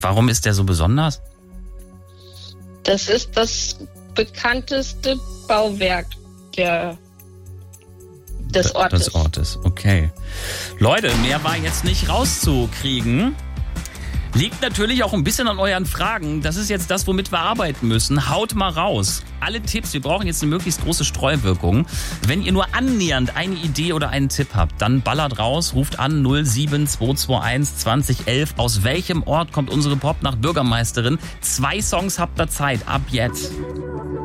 Warum ist der so besonders? Das ist das bekannteste Bauwerk des Ortes. Okay. Leute, mehr war jetzt nicht rauszukriegen. Liegt natürlich auch ein bisschen an euren Fragen. Das ist jetzt das, womit wir arbeiten müssen. Haut mal raus. Alle Tipps, wir brauchen jetzt eine möglichst große Streuwirkung. Wenn ihr nur annähernd eine Idee oder einen Tipp habt, dann ballert raus, ruft an 07221 2011. Aus welchem Ort kommt unsere Popnacht-Bürgermeisterin? 2 Songs habt ihr Zeit, ab jetzt.